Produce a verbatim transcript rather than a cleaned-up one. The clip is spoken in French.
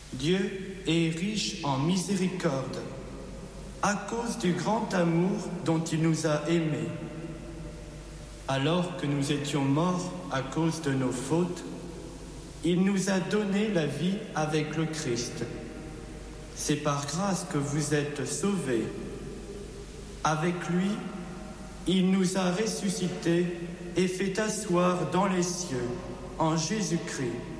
Dieu est riche en miséricorde à cause du grand amour dont il nous a aimés. Alors que nous étions morts à cause de nos fautes, il nous a donné la vie avec le Christ. C'est par grâce que vous êtes sauvés. Avec lui, il nous a ressuscités et fait asseoir dans les cieux en Jésus-Christ.